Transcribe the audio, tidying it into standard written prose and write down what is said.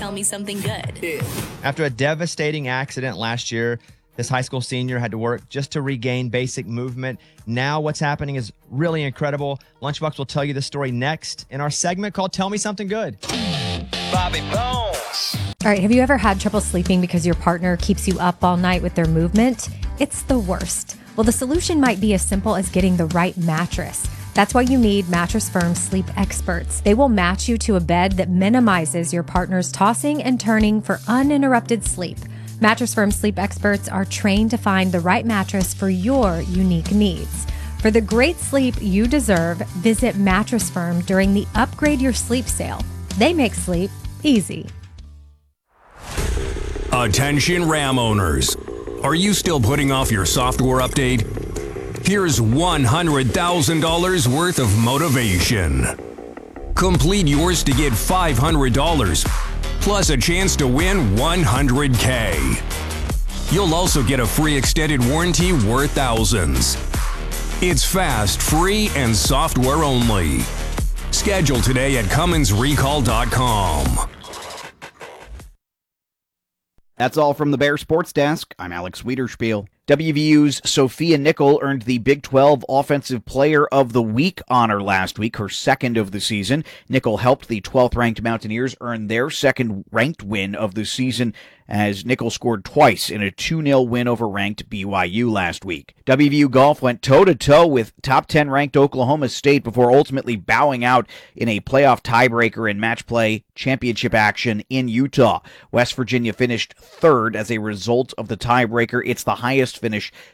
tell me something good. After a devastating accident last year, this high school senior had to work just to regain basic movement. Now what's happening is really incredible. Lunchbox will tell you the story next in our segment called Tell Me Something Good. Bobby Bones. All right, have you ever had trouble sleeping because your partner keeps you up all night with their movement? It's the worst. Well, the solution might be as simple as getting the right mattress. That's why you need Mattress Firm Sleep Experts. They will match you to a bed that minimizes your partner's tossing and turning for uninterrupted sleep. Mattress Firm Sleep Experts are trained to find the right mattress for your unique needs. For the great sleep you deserve, visit Mattress Firm during the Upgrade Your Sleep sale. They make sleep easy. Attention Ram owners. Are you still putting off your software update? Here's $100,000 worth of motivation. Complete yours to get $500, plus a chance to win $100K. You'll also get a free extended warranty worth thousands. It's fast, free, and software only. Schedule today at CumminsRecall.com. That's all from the Bear Sports Desk. I'm Alex Wiederspiel. WVU's Sophia Nickel earned the Big 12 Offensive Player of the Week honor last week, her second of the season. Nickel helped the 12th-ranked Mountaineers earn their second-ranked win of the season, as Nickel scored twice in a 2-0 win over ranked BYU last week. WVU Golf went toe-to-toe with top 10 ranked Oklahoma State before ultimately bowing out in a playoff tiebreaker in match play championship action in Utah. West Virginia finished third as a result of the tiebreaker. It's the highest finish